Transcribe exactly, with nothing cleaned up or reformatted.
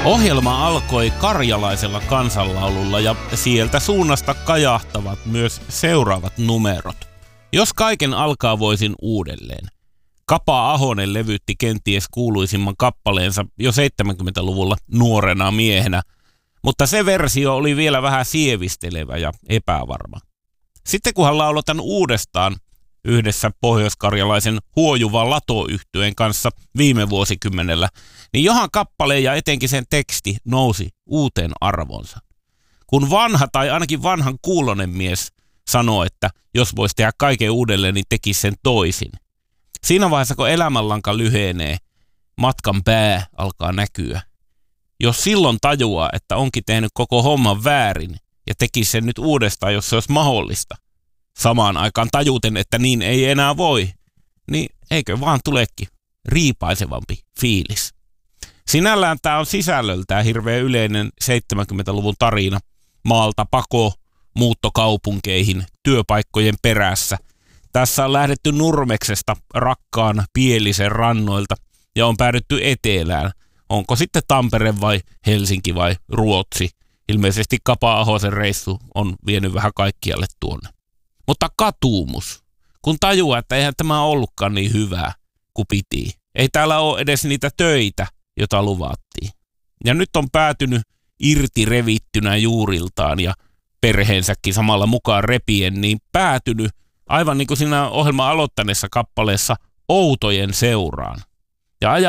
Ohjelma alkoi karjalaisella kansanlaululla ja sieltä suunnasta kajahtavat myös seuraavat numerot. Jos kaiken alkaa voisin uudelleen. Kapa Ahonen levytti kenties kuuluisimman kappaleensa jo seitsemänkymmentäluvulla nuorena miehenä, mutta se versio oli vielä vähän sievistelevä ja epävarma. Sitten kunhan laulotan uudestaan yhdessä pohjoiskarjalaisen huojuvan Lato-yhtyeen kanssa viime vuosikymmenellä, niin johan kappale ja etenkin sen teksti nousi uuteen arvonsa. Kun vanha tai ainakin vanhan kuulonen mies sanoo, että jos voisi tehdä kaiken uudelleen, niin tekisi sen toisin. Siinä vaiheessa, kun elämänlanka lyhenee, matkan pää alkaa näkyä. Jos silloin tajuaa, että onkin tehnyt koko homman väärin ja tekisi sen nyt uudestaan, jos se olisi mahdollista, samaan aikaan tajuten, että niin ei enää voi, niin eikö vaan tuleekin riipaisevampi fiilis. Sinällään tämä on sisällöltään hirveän yleinen seitsemänkymmentäluvun tarina maalta pako, muuttokaupunkeihin, työpaikkojen perässä. Tässä on lähdetty Nurmeksesta rakkaan Pielisen rannoilta ja on päädytty etelään. Onko sitten Tampere vai Helsinki vai Ruotsi? Ilmeisesti Kapa Ahosen reissu on vienyt vähän kaikkialle tuonne. Mutta katuumus, kun tajuaa, että eihän tämä ollutkaan niin hyvää kuin piti. Ei täällä ole edes niitä töitä, jota luvattiin. Ja nyt on päätynyt irti revittynä juuriltaan ja perheensäkin samalla mukaan repien, niin päätynyt aivan niin kuin siinä ohjelman aloittaneessa kappaleessa outojen seuraan. Ja